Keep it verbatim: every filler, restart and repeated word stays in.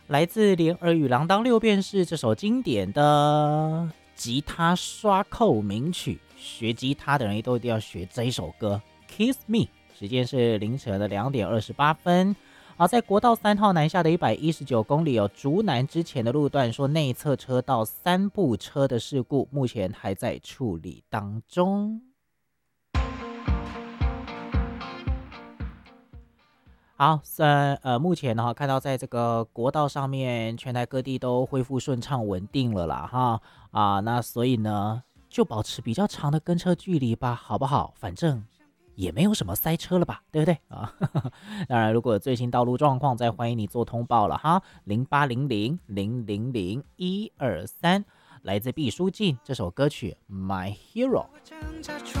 来自连儿与郎当六便士这首经典的吉他刷扣名曲，学吉他的人都一定要学这一首歌 Kiss Me。 时间是凌晨的两点二十八分。好，在国道三号南下的一百一十九公里有竹南之前的路段，说内侧车道三部车的事故，目前还在处理当中。好，虽呃目前呢看到在这个国道上面，全台各地都恢复顺畅稳定了啦哈啊，那所以呢就保持比较长的跟车距离吧，好不好？反正也没有什么塞车了吧，对不对啊？当然，如果有最新道路状况，再欢迎你做通报了哈，零八零零零零零一二三，来自毕书尽这首歌曲《My Hero》。